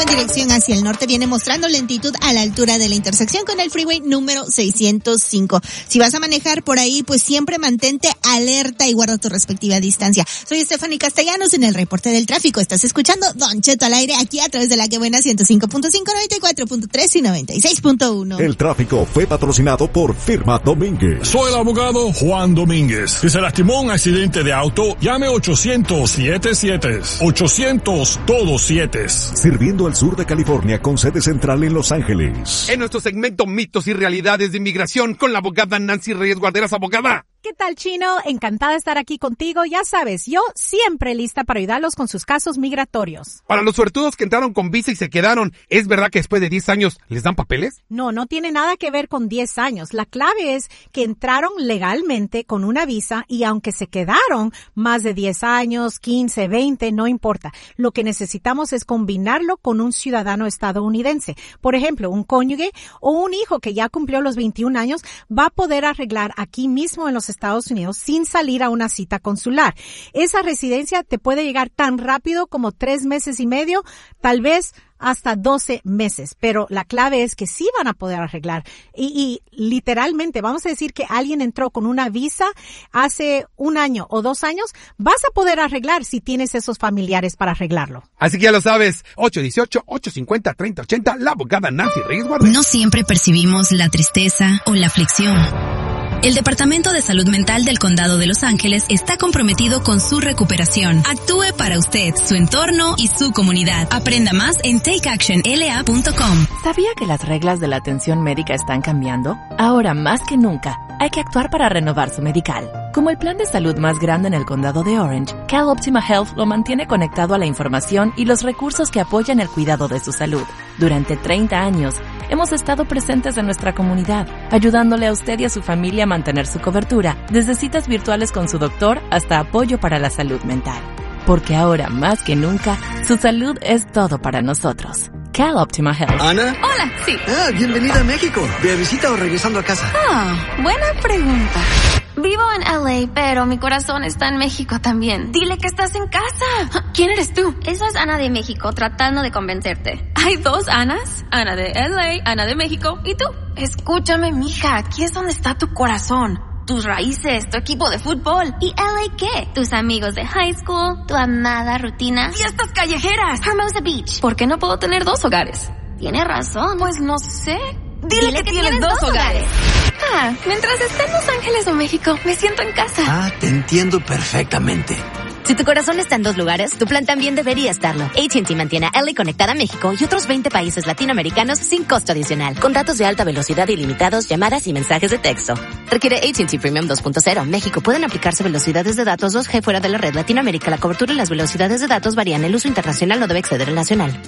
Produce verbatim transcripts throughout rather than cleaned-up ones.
en dirección hacia el norte viene mostrando lentitud a la altura de la intersección con el freeway número seiscientos cinco. Si vas a manejar por ahí, pues siempre mantente alerta y guarda tu respectiva distancia. Soy Stephanie Castellanos en el reporte del tráfico. Estás escuchando Don Cheto al aire aquí a través de la que buena ciento cinco punto cinco, noventa y cuatro punto tres y noventa y seis punto uno. El tráfico fue patrocinado por Firma Domínguez. Soy el abogado Juan Domínguez. Si se lastimó en un accidente de auto, llame ochocientos siete siete. ochocientos todo siete. Sirviendo al sur de California con sede central en Los Ángeles. En nuestro segmento Mitos y Realidades de Inmigración con la abogada Nancy Reyes Guarderas. Abogada. ¿Qué tal, Chino? Encantada de estar aquí contigo. Ya sabes, yo siempre lista para ayudarlos con sus casos migratorios. Para los suertudos que entraron con visa y se quedaron, ¿es verdad que después de diez años les dan papeles? No, no tiene nada que ver con diez años. La clave es que entraron legalmente con una visa y aunque se quedaron más de diez años, quince, veinte, no importa. Lo que necesitamos es combinarlo con un ciudadano estadounidense. Por ejemplo, un cónyuge o un hijo que ya cumplió los veintiún años va a poder arreglar aquí mismo en los Estados Unidos sin salir a una cita consular. Esa residencia te puede llegar tan rápido como tres meses y medio, tal vez hasta doce meses, pero la clave es que sí van a poder arreglar. Y, y literalmente, vamos a decir que alguien entró con una visa hace un año o dos años, vas a poder arreglar si tienes esos familiares para arreglarlo. Así que ya lo sabes, ocho uno ocho, ocho cinco cero, tres cero ocho cero, la abogada Nancy Reyes Guarderas. No siempre percibimos la tristeza o la aflicción. El Departamento de Salud Mental del Condado de Los Ángeles está comprometido con su recuperación. Actúe para usted, su entorno y su comunidad. Aprenda más en take action l a punto com. ¿Sabía que las reglas de la atención médica están cambiando? Ahora más que nunca, hay que actuar para renovar su medical. Como el plan de salud más grande en el condado de Orange, CalOptima Health lo mantiene conectado a la información y los recursos que apoyan el cuidado de su salud. Durante treinta años, hemos estado presentes en nuestra comunidad, ayudándole a usted y a su familia a mantener su cobertura, desde citas virtuales con su doctor hasta apoyo para la salud mental. Porque ahora, más que nunca, su salud es todo para nosotros. CalOptima Health. ¿Ana? Hola, sí. Ah, bienvenida a México. ¿De visita o regresando a casa? Ah, buena pregunta. Vivo en L A, pero mi corazón está en México también. Dile que estás en casa. ¿Quién eres tú? Esa es Ana de México, tratando de convencerte. ¿Hay dos Anas? Ana de L A, Ana de México, ¿y tú? Escúchame, mija, aquí es donde está tu corazón. Tus raíces, tu equipo de fútbol. ¿Y L A qué? Tus amigos de high school, tu amada rutina. ¡Fiestas callejeras! Hermosa Beach. ¿Por qué no puedo tener dos hogares? Tienes razón. Pues no sé. Dile, Dile que, que tienes, tienes dos hogares. hogares. Ah, mientras esté en Los Ángeles o México, me siento en casa. Ah, te entiendo perfectamente. Si tu corazón está en dos lugares, tu plan también debería estarlo. A T and T mantiene a L A conectada a México y otros veinte países latinoamericanos sin costo adicional. Con datos de alta velocidad ilimitados, llamadas y mensajes de texto. Requiere A T and T Premium dos punto cero. México. Pueden aplicarse velocidades de datos dos G fuera de la red. Latinoamérica, la cobertura y las velocidades de datos varían. El uso internacional no debe exceder el nacional.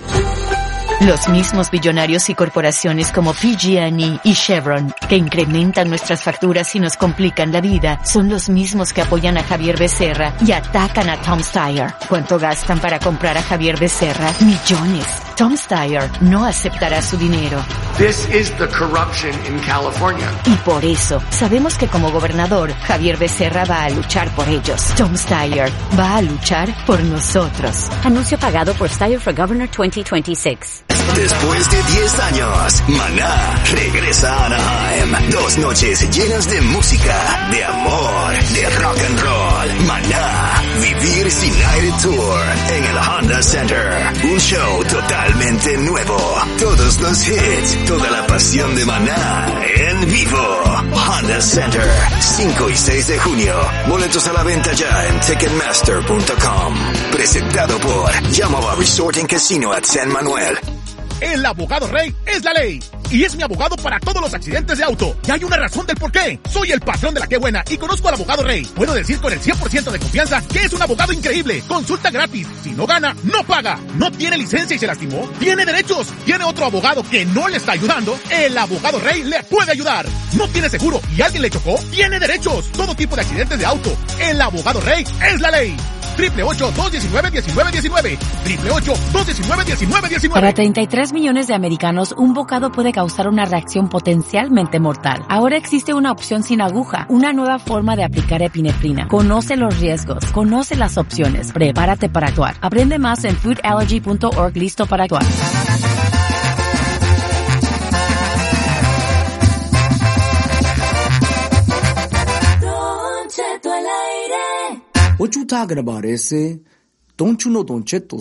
Los mismos billonarios y corporaciones como P G and E y Chevron, que incrementan nuestras facturas y nos complican la vida, son los mismos que apoyan a Javier Becerra y atacan a Tom Steyer. ¿Cuánto gastan para comprar a Javier Becerra? Millones. Tom Steyer no aceptará su dinero. This is the corruption in California. Y por eso, sabemos que como gobernador, Javier Becerra va a luchar por ellos. Tom Steyer va a luchar por nosotros. Anuncio pagado por Steyer for Governor veinte veintiséis. Después de diez años, Maná regresa a Anaheim. Dos noches llenas de música, de amor, de rock and roll. Maná, Vivir Sin Aire Tour en el Honda Center. Un show totalmente nuevo. Todos los hits, toda la pasión de Maná en vivo. Honda Center, cinco y seis de junio. Boletos a la venta ya en ticketmaster punto com. Presentado por Yamava Resort and Casino at San Manuel. El abogado Rey es la ley. Y es mi abogado para todos los accidentes de auto. Y hay una razón del por qué. Soy el patrón de la que buena y conozco al abogado Rey. Puedo decir con el cien por ciento de confianza que es un abogado increíble. Consulta gratis. Si no gana, no paga. No tiene licencia y se lastimó. Tiene derechos. Tiene otro abogado que no le está ayudando. El abogado Rey le puede ayudar. No tiene seguro y alguien le chocó. Tiene derechos. Todo tipo de accidentes de auto. El abogado Rey es la ley. Triple ocho, dos diecinueve, diecinueve diecinueve. Triple ocho, dos diecinueve, diecinueve diecinueve. Para treinta y tres millones de americanos, un bocado puede causar una reacción potencialmente mortal. Ahora existe una opción sin aguja, una nueva forma de aplicar epinefrina. Conoce los riesgos, conoce las opciones, prepárate para actuar. Aprende más en food allergy punto org. Listo para actuar. What you talking about, ese? Don't you know Don Cheto